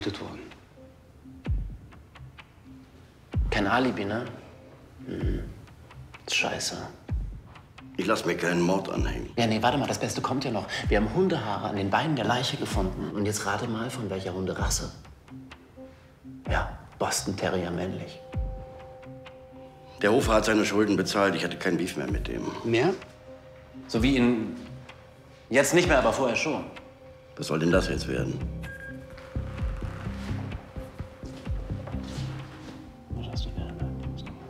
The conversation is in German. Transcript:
worden. Kein Alibi, ne? Ist scheiße. Ich lass mir keinen Mord anhängen. Ja, nee, warte mal, das Beste kommt ja noch. Wir haben Hundehaare an den Beinen der Leiche gefunden. Und jetzt rate mal, von welcher Hunderasse. Ja, Boston Terrier männlich. Der Hofer hat seine Schulden bezahlt. Ich hatte kein Beef mehr mit dem. Mehr? So wie ihn jetzt nicht mehr, aber vorher schon. Was soll denn das jetzt werden?